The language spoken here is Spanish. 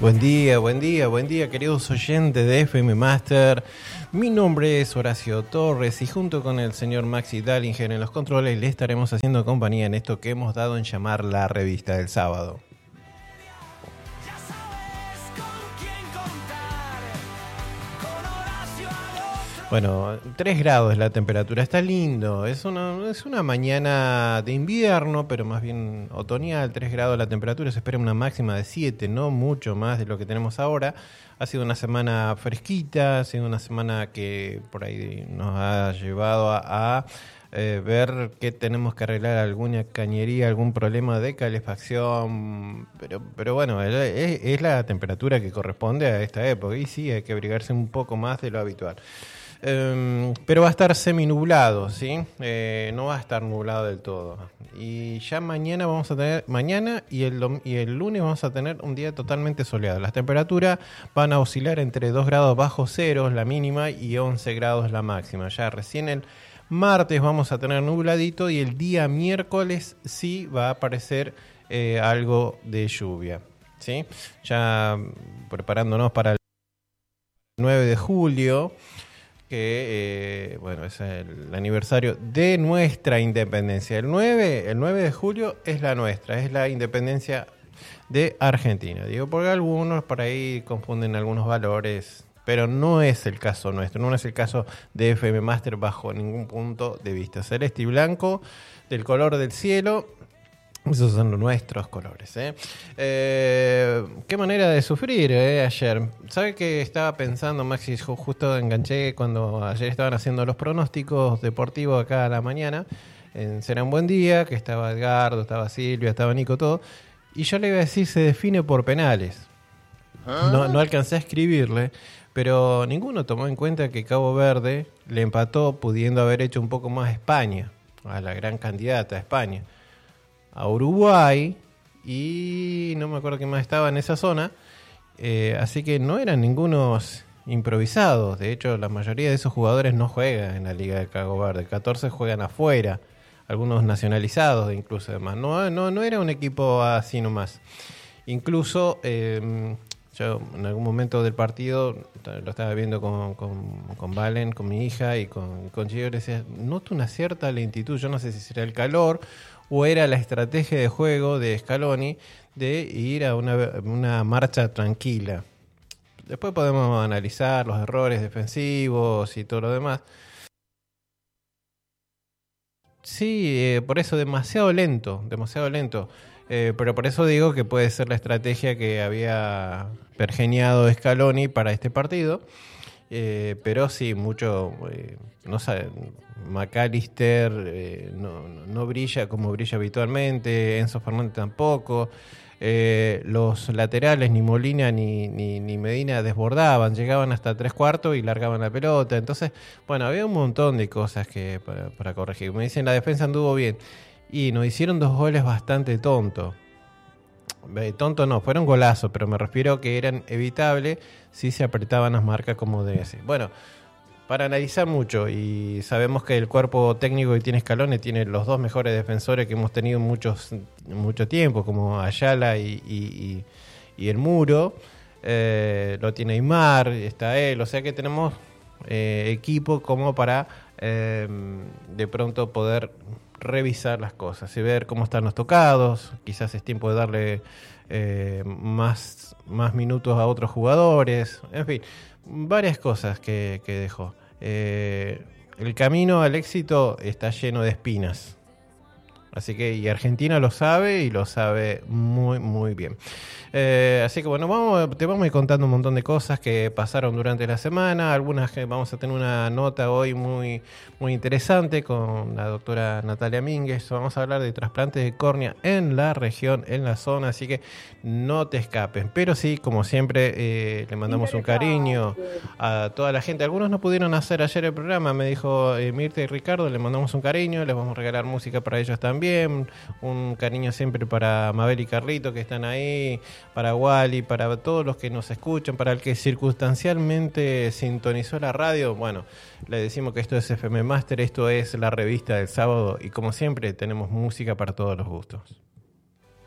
Buen día, queridos oyentes de FM Master. Mi nombre es Horacio Torres y junto con el señor Maxi Dallinger en los controles le estaremos haciendo compañía en esto que hemos dado en llamar la revista del sábado. Bueno, 3 grados la temperatura, está lindo, es una mañana de invierno, pero más bien otoñal, 3 grados la temperatura, se espera una máxima de 7, no mucho más de lo que tenemos ahora. Ha sido una semana fresquita, ha sido una semana que por ahí nos ha llevado a ver que tenemos que arreglar alguna cañería, algún problema de calefacción, pero bueno, es la temperatura que corresponde a esta época y sí, hay que abrigarse un poco más de lo habitual. Pero va a estar seminublado, ¿sí? No va a estar nublado del todo. Y ya mañana vamos a tener, y el lunes vamos a tener un día totalmente soleado. Las temperaturas van a oscilar entre 2 grados bajo cero la mínima y 11 grados la máxima. Ya recién el martes vamos a tener nubladito y el día miércoles sí va a aparecer algo de lluvia, ¿sí? Ya preparándonos para el 9 de julio. Que bueno, es el aniversario de nuestra independencia. El 9 de julio es la nuestra, es la independencia de Argentina. Digo, porque algunos por ahí confunden algunos valores, pero no es el caso nuestro, no es el caso de FM Master bajo ningún punto de vista. Celeste y blanco, del color del cielo. Esos son nuestros colores, Qué manera de sufrir, ayer. ¿Sabe qué estaba pensando, Maxi? Justo enganché cuando ayer estaban haciendo los pronósticos deportivos acá a la mañana. Será un buen día, que estaba Edgardo, estaba Silvia, estaba Nico, todo. Y yo le iba a decir, se define por penales. No alcancé a escribirle, pero ninguno tomó en cuenta que Cabo Verde le empató, pudiendo haber hecho un poco más a España, a la gran candidata a España, a Uruguay, y no me acuerdo quién más estaba en esa zona, así que no eran ningunos improvisados. De hecho, la mayoría de esos jugadores no juegan en la Liga de Cabo Verde, 14 juegan afuera, algunos nacionalizados incluso, además. No era un equipo así nomás. Incluso yo en algún momento del partido lo estaba viendo con Valen, con mi hija y con Gio, le decía, noto una cierta lentitud, yo no sé si será el calor o era la estrategia de juego de Scaloni de ir a una marcha tranquila. Después podemos analizar los errores defensivos y todo lo demás. Sí, por eso demasiado lento. Pero por eso digo que puede ser la estrategia que había pergeniado Scaloni para este partido. Pero sí, mucho, no sabe, McAllister no brilla como brilla habitualmente, Enzo Fernández tampoco, los laterales ni Molina ni Medina desbordaban, llegaban hasta 3/4 y largaban la pelota. Entonces, bueno, había un montón de cosas que para corregir. Me dicen, la defensa anduvo bien y nos hicieron 2 goles bastante tontos. Tonto no, fueron golazos, pero me refiero que eran evitables si se apretaban las marcas como debe ser. Bueno, para analizar mucho, y sabemos que el cuerpo técnico que tiene Scaloni tiene los 2 mejores defensores que hemos tenido mucho tiempo, como Ayala y el Muro. Lo tiene Aymar, está él, o sea que tenemos equipo como para de pronto poder revisar las cosas y ver cómo están los tocados. Quizás es tiempo de darle más minutos a otros jugadores, en fin, varias cosas que dejó. El camino al éxito está lleno de espinas, así que y Argentina lo sabe y lo sabe muy muy bien. Así que bueno, te vamos a ir contando un montón de cosas que pasaron durante la semana. Algunas que vamos a tener una nota hoy muy, muy interesante con la doctora Natalia Mínguez. Vamos a hablar de trasplantes de córnea en la región, en la zona, así que no te escapen. Pero sí, como siempre, le mandamos un cariño a toda la gente. Algunos no pudieron hacer ayer el programa, me dijo Mirta y Ricardo, le mandamos un cariño, les vamos a regalar música para ellos también. Un cariño siempre para Mabel y Carlito que están ahí, para Wally, para todos los que nos escuchan, para el que circunstancialmente sintonizó la radio. Bueno, le decimos que esto es FM Master, esto es la revista del sábado y como siempre tenemos música para todos los gustos.